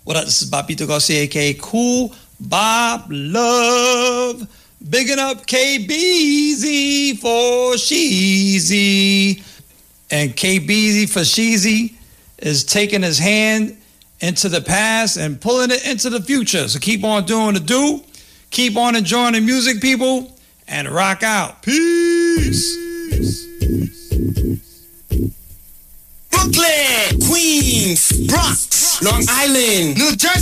What up? This is Bobito Garcia, aka Cool Bob Love. Bigging up KBZ for Sheezy. And KBZ for Sheezy is taking his hand into the past and pulling it into the future. So keep on doing the do. Keep on enjoying the music, people. And rock out. Peace. Brooklyn, Queens, Bronx, Long Island, New Jersey.